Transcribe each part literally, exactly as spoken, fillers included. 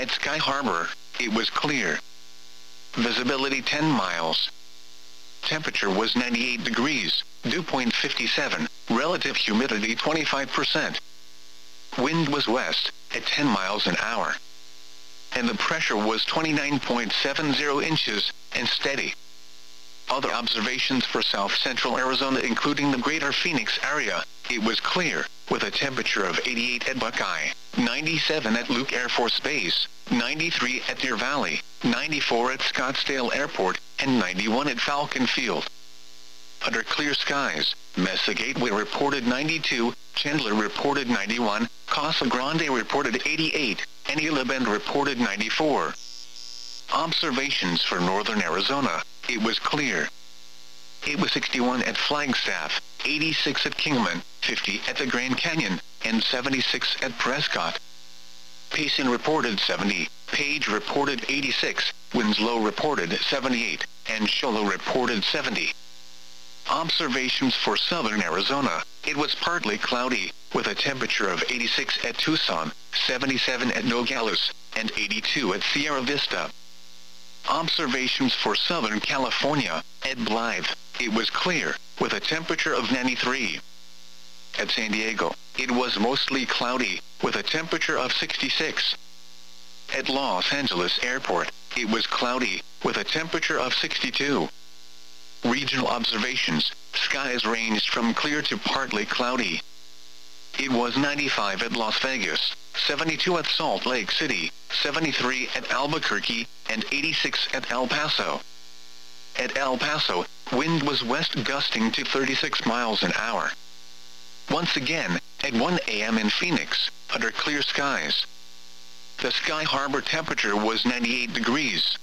At Sky Harbor, it was clear. Visibility ten miles. Temperature was ninety-eight degrees, dew point fifty-seven, relative humidity twenty-five percent. Wind was west, at ten miles an hour. And the pressure was twenty-nine point seven zero inches, and steady. Other observations for south-central Arizona including the greater Phoenix area, it was clear, with a temperature of eighty-eight at Buckeye, ninety-seven at Luke Air Force Base, ninety-three at Deer Valley, ninety-four at Scottsdale Airport, and ninety-one at Falcon Field. Under clear skies, Mesa Gateway reported ninety-two, Chandler reported ninety-one, Casa Grande reported eighty-eight, and Gila Bend reported ninety-four. Observations for northern Arizona, it was clear. It was sixty-one at Flagstaff, eighty-six at Kingman, fifty at the Grand Canyon, and seventy-six at Prescott. Payson reported seventy, Page reported eighty-six, Winslow reported seventy-eight, and Show Low reported seventy. Observations for southern Arizona, it was partly cloudy, with a temperature of eighty-six at Tucson, seventy-seven at Nogales, and eighty-two at Sierra Vista. Observations for Southern California, at Blythe, it was clear, with a temperature of ninety-three. At San Diego, it was mostly cloudy, with a temperature of sixty-six. At Los Angeles Airport, it was cloudy, with a temperature of sixty-two. Regional observations, skies ranged from clear to partly cloudy. It was ninety-five at Las Vegas, seventy-two at Salt Lake City, seventy-three at Albuquerque, and eighty-six at El Paso. At El Paso, wind was west gusting to thirty-six miles an hour. Once again, at one A M in Phoenix, under clear skies. The Sky Harbor temperature was ninety-eight degrees.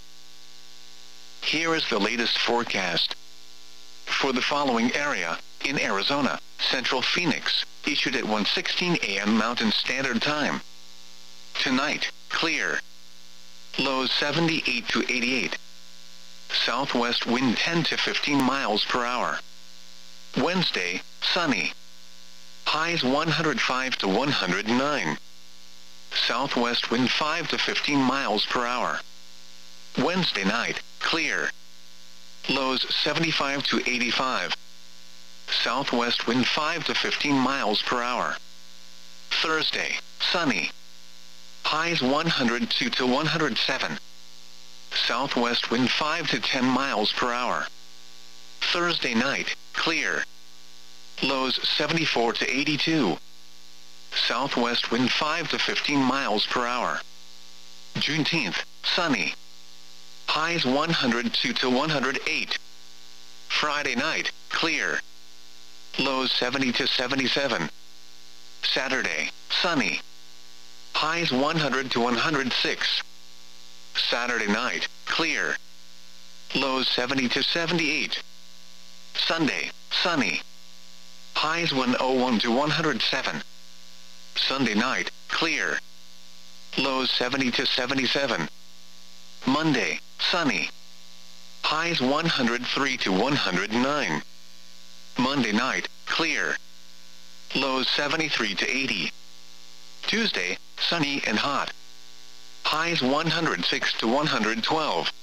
Here is the latest forecast. For the following area, in Arizona, Central Phoenix, issued at one sixteen A M Mountain Standard Time. Tonight, clear. Lows seventy-eight to eighty-eight. Southwest wind ten to fifteen miles per hour. Wednesday, sunny. Highs one hundred five to one hundred nine. Southwest wind five to fifteen miles per hour. Wednesday night, clear. Lows seventy-five to eighty-five. Southwest wind five to fifteen miles per hour. Thursday, sunny. Highs one hundred two to one hundred seven. Southwest wind five to ten miles per hour. Thursday night, clear. Lows seventy-four to eighty-two. Southwest wind five to fifteen miles per hour. Juneteenth, sunny. Highs one hundred two to one hundred eight. Friday night, clear. Lows seventy to seventy-seven. Saturday, sunny. Highs one hundred to one hundred six. Saturday night, clear. Lows seventy to seventy-eight. Sunday, sunny. Highs one oh one to one hundred seven. Sunday night, clear. Lows seventy to seventy-seven. Monday, sunny. Highs one hundred three to one hundred nine. Monday night, clear. Lows seventy-three to eighty. Tuesday, sunny and hot. Highs one hundred six to one hundred twelve.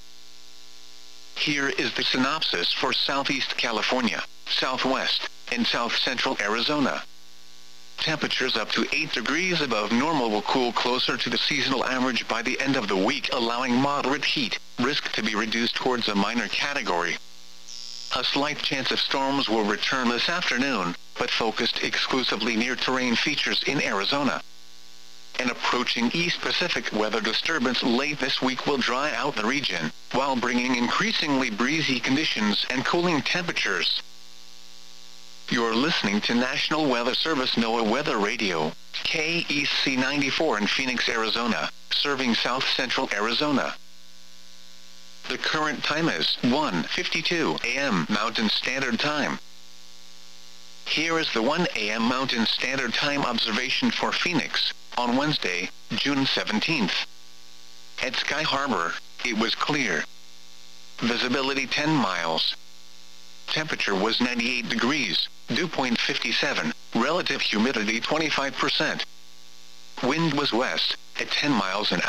Here is the synopsis for Southeast California, Southwest, and South Central Arizona. Temperatures up to eight degrees above normal will cool closer to the seasonal average by the end of the week, allowing moderate heat, risk to be reduced towards a minor category. A slight chance of storms will return this afternoon, but focused exclusively near terrain features in Arizona. An approaching East Pacific weather disturbance late this week will dry out the region, while bringing increasingly breezy conditions and cooling temperatures. You're listening to National Weather Service NOAA Weather Radio, K E C ninety-four in Phoenix, Arizona, serving South Central Arizona. The current time is one fifty-two A M Mountain Standard Time. Here is the one A M Mountain Standard Time observation for Phoenix, on Wednesday, June seventeenth. At Sky Harbor, it was clear. Visibility ten miles. Temperature was ninety-eight degrees, dew point fifty-seven, relative humidity twenty-five percent. Wind was west, at ten miles an hour.